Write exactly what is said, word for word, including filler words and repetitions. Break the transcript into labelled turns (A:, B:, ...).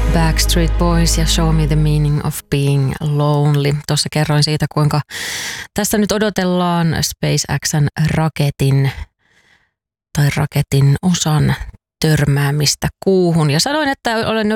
A: Backstreet Boys ja Show Me the Meaning of Being Lonely. Tuossa kerroin siitä, kuinka tässä nyt odotellaan SpaceXn raketin tai raketin osan törmäämistä kuuhun. Ja sanoin, että olen